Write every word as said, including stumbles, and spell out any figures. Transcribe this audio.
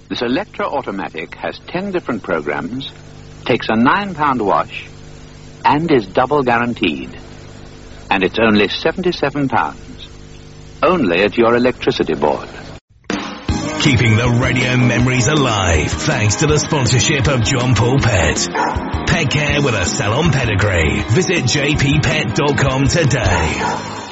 This Electra automatic has ten different programs, takes a nine pound wash, and is double guaranteed. And it's only seventy-seven pounds. Only at your electricity board. Keeping the radio memories alive thanks to the sponsorship of John Paul Pet. Pet care with a salon pedigree. Visit j p pet dot com today.